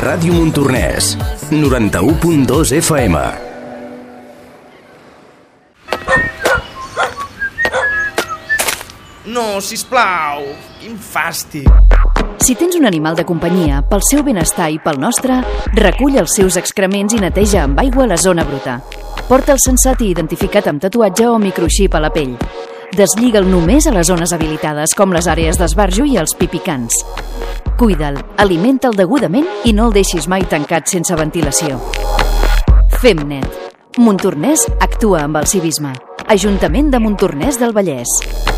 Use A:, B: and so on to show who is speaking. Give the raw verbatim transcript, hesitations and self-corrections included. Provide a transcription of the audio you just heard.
A: Ràdio Montornès, noranta-u punt dos F M.
B: No, sisplau, quin fàstic.
C: Si tens un animal de companyia, pel seu benestar i pel nostre, recull els seus excrements i neteja amb aigua la zona bruta. Porta'l censat i identificat amb tatuatge o microxip a la pell. Deslliga'l només a les zones habilitades, com les àrees d'esbarjo i els pipicants. Cuida'l, alimenta'l degudament i no el deixis mai tancat sense ventilació. Fem net. Montornès actua amb el civisme. Ajuntament de Montornès del Vallès.